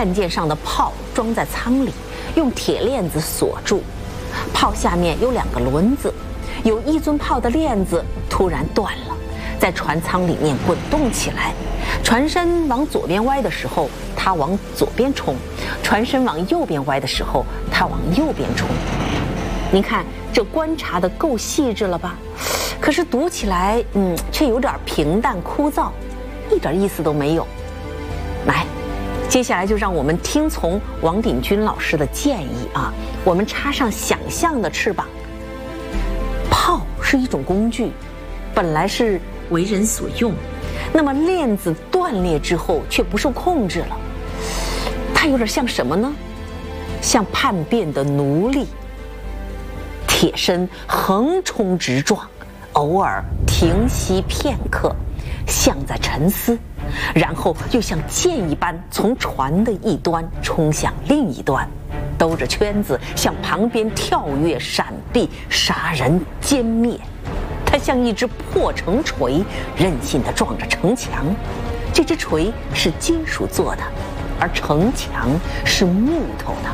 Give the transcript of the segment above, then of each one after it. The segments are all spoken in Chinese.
战舰上的炮装在舱里，用铁链子锁住。炮下面有2个轮子，有一尊炮的链子突然断了，在船舱里面滚动起来。船身往左边歪的时候，它往左边冲；船身往右边歪的时候，它往右边冲。您看，这观察的够细致了吧？可是读起来，却有点平淡枯燥，一点意思都没有。来，接下来就让我们听从王鼎钧老师的建议啊，我们插上想象的翅膀。炮是一种工具，本来是为人所用，那么链子断裂之后却不受控制了，它有点像什么呢？像叛变的奴隶。铁身横冲直撞，偶尔停息片刻，像在沉思，然后又像箭一般从船的一端冲向另一端，兜着圈子向旁边跳跃闪避，杀人歼灭。它像一只破城锤，任性地撞着城墙。这只锤是金属做的，而城墙是木头的。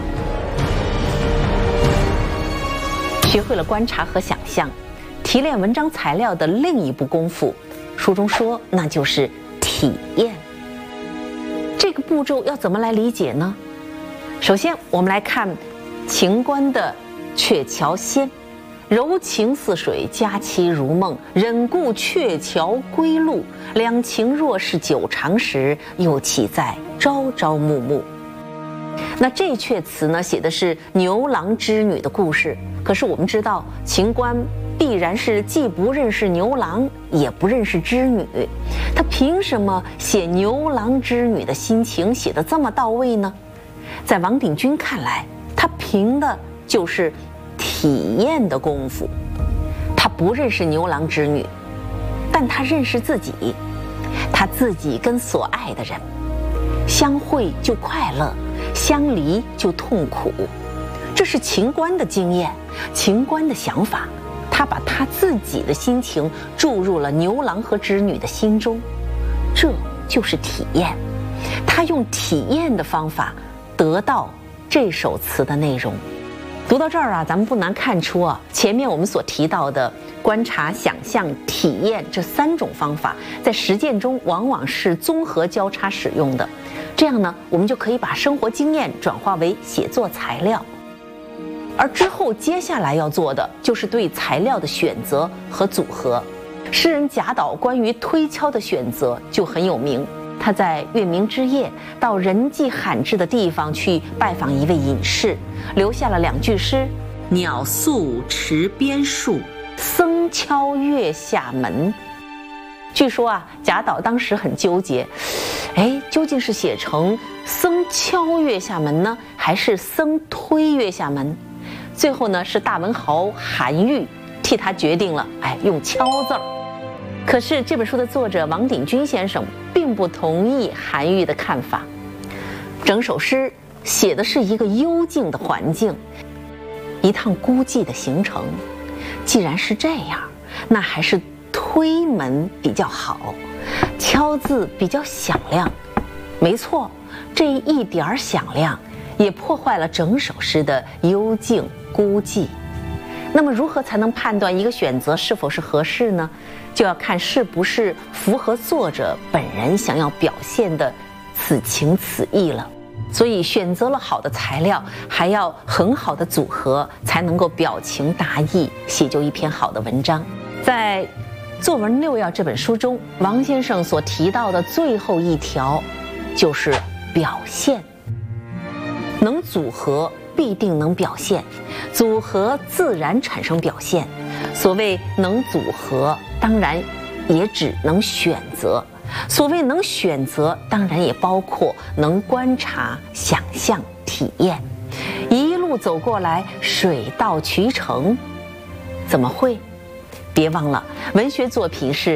学会了观察和想象，提炼文章材料的另一步功夫，书中说那就是体验。这个步骤要怎么来理解呢？首先我们来看秦观的《鹊桥仙》，柔情似水，佳期如梦，忍顾鹊桥归路，两情若是久长时，又岂在朝朝暮暮。那这阙词呢，写的是牛郎织女的故事。可是我们知道，秦观必然是既不认识牛郎，也不认识织女，他凭什么写牛郎织女的心情写得这么到位呢？在王鼎钧看来，他凭的就是体验的功夫。他不认识牛郎织女，但他认识自己，他自己跟所爱的人相会就快乐，相离就痛苦。这是秦观的经验，秦观的想法，他把他自己的心情注入了牛郎和织女的心中，这就是体验。他用体验的方法得到这首词的内容。读到这儿啊，咱们不难看出啊，前面我们所提到的观察、想象、体验这3种方法，在实践中往往是综合交叉使用的。这样呢，我们就可以把生活经验转化为写作材料。而之后接下来要做的就是对材料的选择和组合。诗人贾岛关于推敲的选择就很有名，他在月明之夜到人迹罕至的地方去拜访一位隐士，留下了2句诗：鸟宿池边树，僧敲月下门。据说啊，贾岛当时很纠结，究竟是写成僧敲月下门呢，还是僧推月下门？最后呢，是大文豪韩愈替他决定了，用敲字儿。可是这本书的作者王鼎钧先生并不同意韩愈的看法。整首诗写的是一个幽静的环境，一趟孤寂的行程。既然是这样，那还是推门比较好，敲字比较响亮。没错，这一点响亮也破坏了整首诗的幽静孤寂。那么如何才能判断一个选择是否是合适呢？就要看是不是符合作者本人想要表现的此情此意了。所以选择了好的材料，还要很好的组合，才能够表情达意，写就一篇好的文章。在《作文6要》这本书中，王先生所提到的最后一条就是表现。能组合必定能表现，组合自然产生表现。所谓能组合，当然也只能选择；所谓能选择，当然也包括能观察、想象、体验。一路走过来，水到渠成，怎么会？别忘了，文学作品是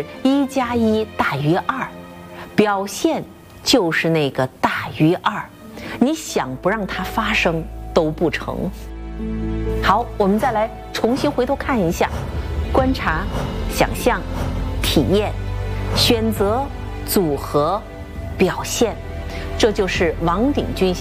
1+1大于2，表现就是那个大于2。你想不让它发生都不成。好，我们再来重新回头看一下：观察、想象、体验、选择、组合、表现，这就是王鼎钧先生